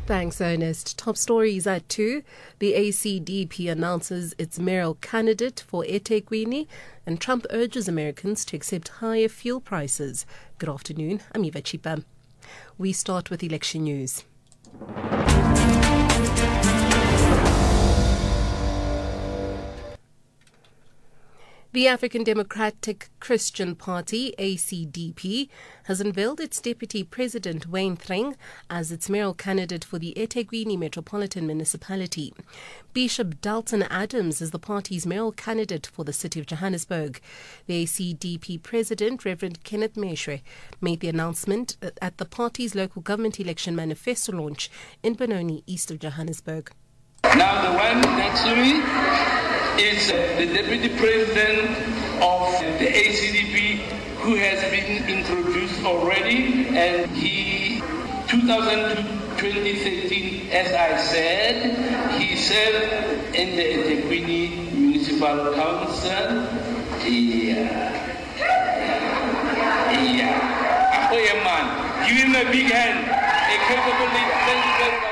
Thanks, Ernest. Top stories at 2. The ACDP announces its mayoral candidate for eThekwini, and Trump urges Americans to accept higher fuel prices. Good afternoon, I'm Eva Chipa. We start with election news. The African Democratic Christian Party, ACDP, has unveiled its Deputy President Wayne Threng as its mayoral candidate for the eThekwini Metropolitan Municipality. Bishop Dalton Adams is the party's mayoral candidate for the city of Johannesburg. The ACDP President, Reverend Kenneth Meshwe, made the announcement at the party's local government election manifesto launch in Benoni, east of Johannesburg. Now the one next to me is the Deputy President of the ACDP, who has been introduced already, and he, 2000 to 2013, as I said, he served in the eThekwini Municipal Council. Ahoy, man. Give him a big hand. A capable leader. Thank you very much.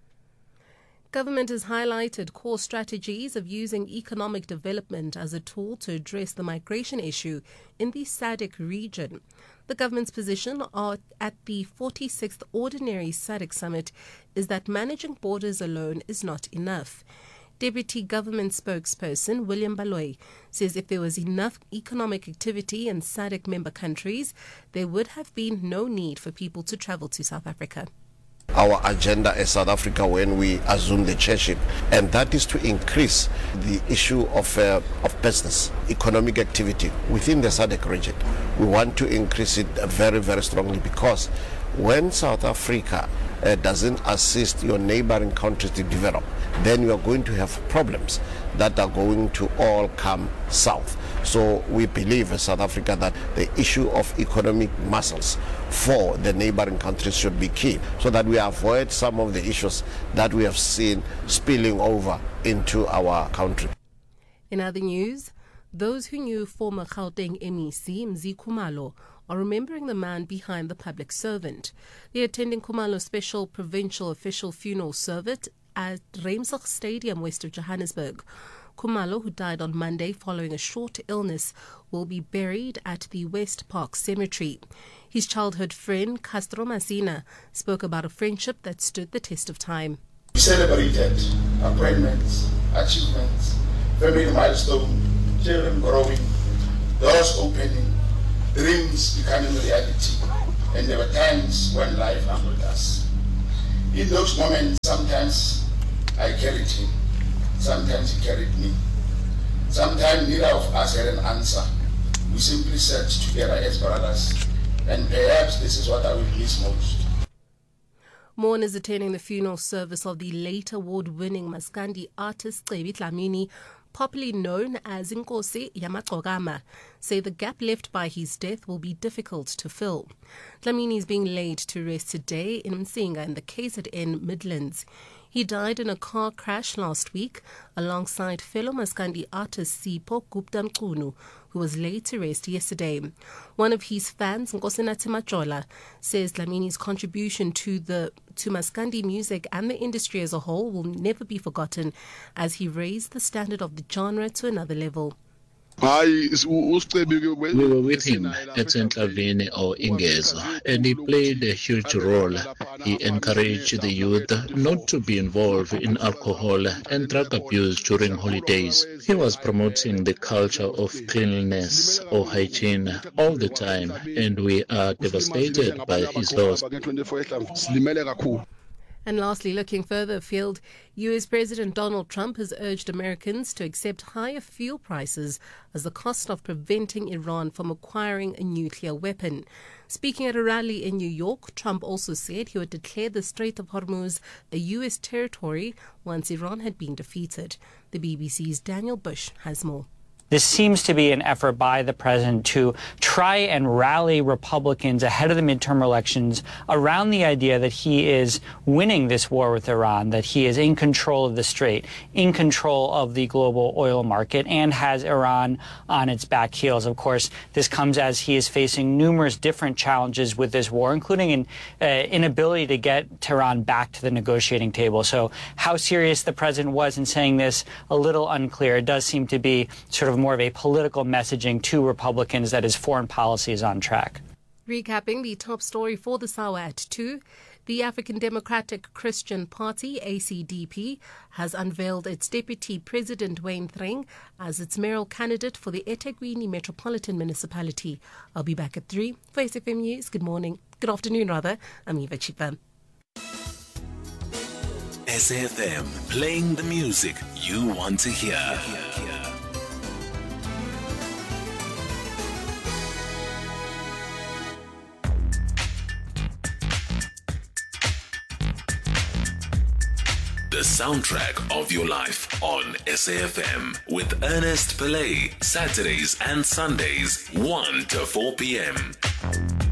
Government has highlighted core strategies of using economic development as a tool to address the migration issue in the SADC region. The government's position at the 46th Ordinary SADC Summit is that managing borders alone is not enough. Deputy Government Spokesperson William Baloyi says if there was enough economic activity in SADC member countries, there would have been no need for people to travel to South Africa. Our agenda as South Africa when we assume the chairship, and that is to increase the issue of business, economic activity within the SADC region. We want to increase it very, very strongly, because when South Africa doesn't assist your neighboring countries to develop, then you are going to have problems that are going to all come south. So we believe in South Africa that the issue of economic muscles for the neighboring countries should be key, so that we avoid some of the issues that we have seen spilling over into our country. In other news, those who knew former Gauteng MEC Mzi Khumalo are remembering the man behind the public servant. They're attending Khumalo's special provincial official funeral service at Reimsig Stadium, west of Johannesburg. Khumalo, who died on Monday following a short illness, will be buried at the West Park Cemetery. His childhood friend, Castro Masina, spoke about a friendship that stood the test of time. We celebrated appointments, achievements, family milestones, children growing, doors opening, dreams becoming reality, and there were times when life humbled us. In those moments, sometimes I carried him. Sometimes he carried me. Sometimes neither of us had an answer. We simply sat together as brothers. And perhaps this is what I will miss most. Mourners attending the funeral service of the late award-winning Maskandi artist Cebi Dlamini, popularly known as Nkosi Yamagxokama, say the gap left by his death will be difficult to fill. Dlamini is being laid to rest today in Msinga in the KZN Midlands. He died in a car crash last week alongside fellow Maskandi artist Sipho Gupta Mchunu, who was laid to rest yesterday. One of his fans, Nkosinathi Majola, says Dlamini's contribution to Maskandi music and the industry as a whole will never be forgotten, as he raised the standard of the genre to another level. We were with him at Enklavini or Ingezo, and he played a huge role. He encouraged the youth not to be involved in alcohol and drug abuse during holidays. He was promoting the culture of cleanliness or hygiene all the time, and we are devastated by his loss. And lastly, looking further afield, U.S. President Donald Trump has urged Americans to accept higher fuel prices as the cost of preventing Iran from acquiring a nuclear weapon. Speaking at a rally in New York, Trump also said he would declare the Strait of Hormuz a U.S. territory once Iran had been defeated. The BBC's Daniel Bush has more. this seems to be an effort by the president to try and rally Republicans ahead of the midterm elections around the idea that he is winning this war with Iran, that he is in control of the Strait, in control of the global oil market, and has Iran on its back heels. Of course, this comes as he is facing numerous different challenges with this war, including an inability to get Tehran back to the negotiating table. So how serious the president was in saying this, a little unclear. It does seem to be sort of more of a political messaging to Republicans that his foreign policy is on track. Recapping the top story for this hour at 2, the African Democratic Christian Party, ACDP, has unveiled its Deputy President Wayne Thring as its mayoral candidate for the eThekwini Metropolitan Municipality. I'll be back at 3 for SFM News. Good morning. Good afternoon, rather. I'm Eva Chipa. SFM, playing the music you want to hear. The soundtrack of your life on SAFM with Ernest Pillay, Saturdays and Sundays, 1 to 4 p.m.